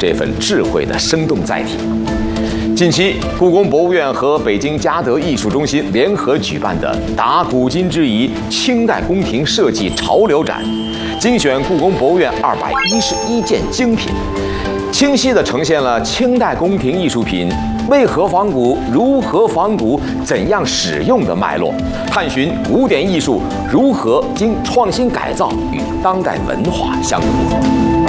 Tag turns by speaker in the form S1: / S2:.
S1: 这份智慧的生动载体。近期，故宫博物院和北京嘉德艺术中心联合举办的“答古今之疑：清代宫廷设计潮流展”，精选故宫博物院211件精品，清晰地呈现了清代宫廷艺术品为何仿古、如何仿古、怎样使用的脉络，探寻古典艺术如何经创新改造与当代文化相融合。